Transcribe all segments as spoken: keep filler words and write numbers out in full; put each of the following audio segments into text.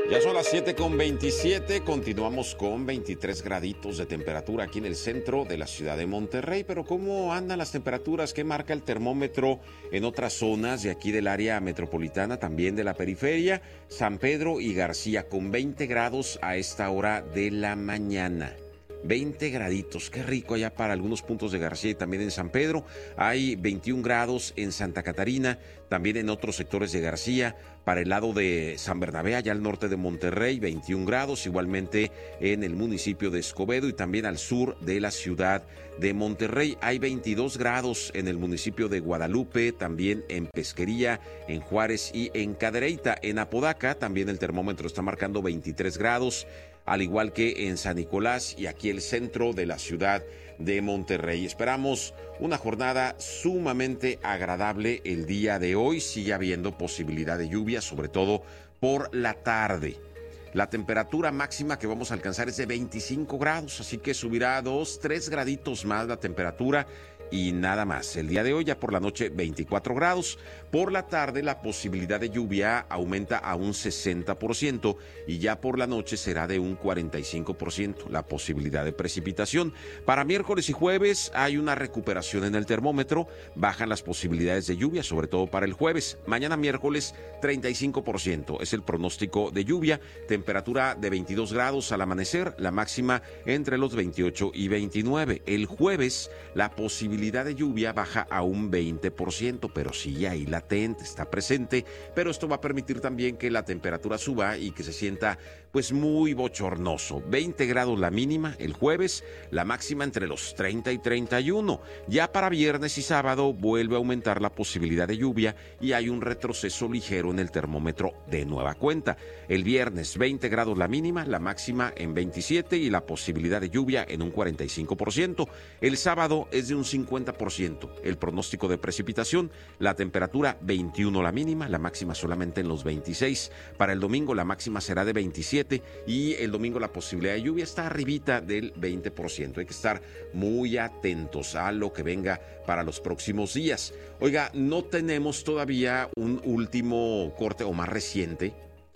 Ya son las siete con veintisiete, continuamos con veintitrés graditos de temperatura aquí en el centro de la ciudad de Monterrey, pero ¿cómo andan las temperaturas? ¿Qué marca el termómetro en otras zonas de aquí del área metropolitana, también de la periferia? San Pedro y García con veinte grados a esta hora de la mañana. veinte graditos, qué rico allá para algunos puntos de García y también en San Pedro. Hay veintiún grados en Santa Catarina, también en otros sectores de García. Para el lado de San Bernabé, allá al norte de Monterrey, veintiún grados, igualmente en el municipio de Escobedo y también al sur de la ciudad de Monterrey. Hay veintidós grados en el municipio de Guadalupe, también en Pesquería, en Juárez y en Cadereyta. En Apodaca también el termómetro está marcando veintitrés grados, al igual que en San Nicolás y aquí el centro de la ciudad de Monterrey. Esperamos una jornada sumamente agradable el día de hoy. Sigue habiendo posibilidad de lluvia, sobre todo por la tarde. La temperatura máxima que vamos a alcanzar es de veinticinco grados, así que subirá a dos, tres graditos más la temperatura y nada más. El día de hoy ya por la noche veinticuatro grados. Por la tarde la posibilidad de lluvia aumenta a un sesenta por ciento y ya por la noche será de un cuarenta y cinco por ciento la posibilidad de precipitación. Para miércoles y jueves hay una recuperación en el termómetro, bajan las posibilidades de lluvia, sobre todo para el jueves. Mañana miércoles treinta y cinco por ciento es el pronóstico de lluvia, temperatura de veintidós grados al amanecer, la máxima entre los veintiocho y veintinueve. El jueves la posibilidad de lluvia baja a un veinte por ciento, pero sigue ahí latente, está presente, pero esto va a permitir también que la temperatura suba y que se sienta pues muy bochornoso. veinte grados la mínima el jueves, la máxima entre los treinta y treinta y uno. Ya para viernes y sábado vuelve a aumentar la posibilidad de lluvia y hay un retroceso ligero en el termómetro de nueva cuenta. El viernes veinte grados la mínima, la máxima en veintisiete y la posibilidad de lluvia en un cuarenta y cinco por ciento. El sábado es de un cincuenta por ciento el pronóstico de precipitación, la temperatura veintiuno la mínima, la máxima solamente en los veintiséis. Para el domingo la máxima será de veintisiete y el domingo la posibilidad de lluvia está arribita del veinte por ciento. Hay que estar muy atentos a lo que venga para los próximos días. Oiga, no tenemos todavía un último corte o más reciente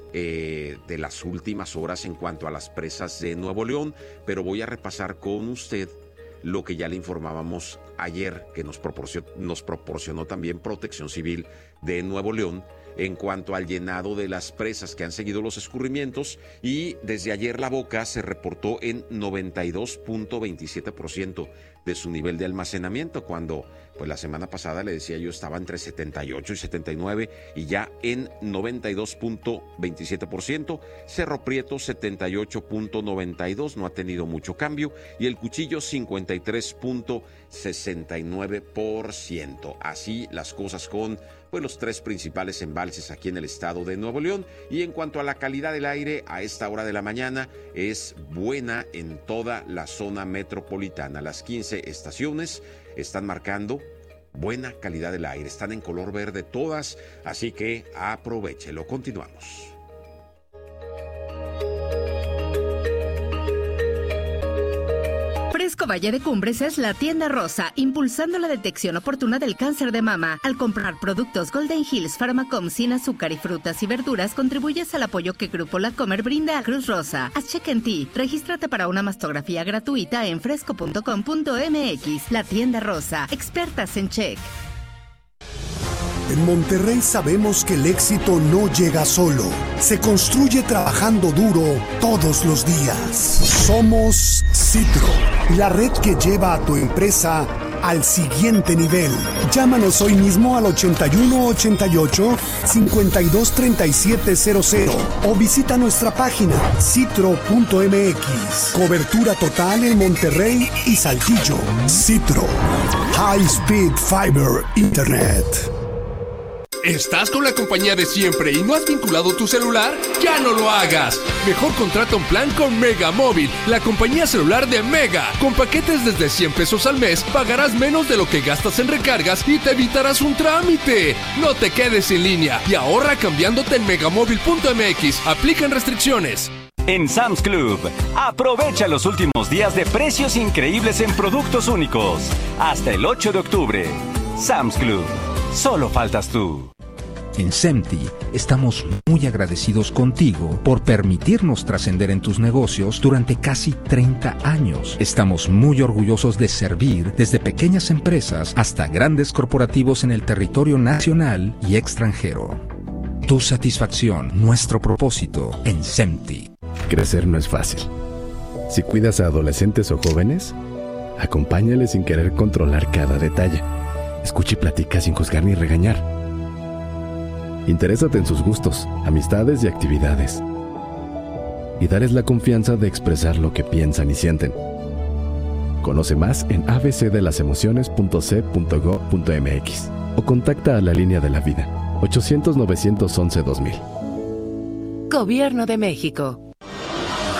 eh, de las últimas horas en cuanto a las presas de Nuevo León, pero voy a repasar con usted lo que ya le informábamos ayer, que nos proporcionó, nos proporcionó también Protección Civil de Nuevo León en cuanto al llenado de las presas que han seguido los escurrimientos, y desde ayer La Boca se reportó en noventa y dos punto veintisiete por ciento de su nivel de almacenamiento, cuando pues la semana pasada le decía yo estaba entre setenta y ocho y setenta y nueve y ya en noventa y dos punto veintisiete por ciento. Cerro Prieto setenta y ocho punto noventa y dos, no ha tenido mucho cambio, y el Cuchillo cincuenta y tres punto sesenta y nueve por ciento. Así las cosas con pues los tres principales embalses aquí en el estado de Nuevo León. Y en cuanto a la calidad del aire, a esta hora de la mañana es buena en toda la zona metropolitana. Las quince estaciones están marcando buena calidad del aire, están en color verde todas, así que aprovéchelo. Continuamos. Fresco Valle de Cumbres es la tienda rosa, impulsando la detección oportuna del cáncer de mama. Al comprar productos Golden Hills Pharmacom sin azúcar y frutas y verduras, contribuyes al apoyo que Grupo La Comer brinda a Cruz Rosa. Haz check en ti. Regístrate para una mastografía gratuita en fresco punto com punto m x. La tienda rosa, expertas en check. En Monterrey sabemos que el éxito no llega solo, se construye trabajando duro todos los días. Somos Citro, la red que lleva a tu empresa al siguiente nivel. Llámanos hoy mismo al ochenta y uno ochenta y ocho cincuenta y dos treinta y siete cero cero o visita nuestra página citro punto m x. Cobertura total en Monterrey y Saltillo. Citro, High Speed Fiber Internet. ¿Estás con la compañía de siempre y no has vinculado tu celular? ¡Ya no lo hagas! Mejor contrata un plan con Mega Móvil, la compañía celular de Mega. Con paquetes desde cien pesos al mes, pagarás menos de lo que gastas en recargas y te evitarás un trámite. No te quedes sin línea y ahorra cambiándote en megamóvil punto m x. Aplican restricciones. En Sam's Club, aprovecha los últimos días de precios increíbles en productos únicos. Hasta el ocho de octubre. Sam's Club. Solo faltas tú. En SEMTI estamos muy agradecidos contigo por permitirnos trascender en tus negocios durante casi treinta años. Estamos muy orgullosos de servir desde pequeñas empresas hasta grandes corporativos en el territorio nacional y extranjero. Tu satisfacción, nuestro propósito en SEMTI. Crecer no es fácil. Si cuidas a adolescentes o jóvenes, acompáñales sin querer controlar cada detalle. Escucha y platica sin juzgar ni regañar. Interésate en sus gustos, amistades y actividades. Y dales la confianza de expresar lo que piensan y sienten. Conoce más en a b c de las emociones punto c punto go punto m x o contacta a la línea de la vida ochocientos, novecientos once, dos mil. Gobierno de México.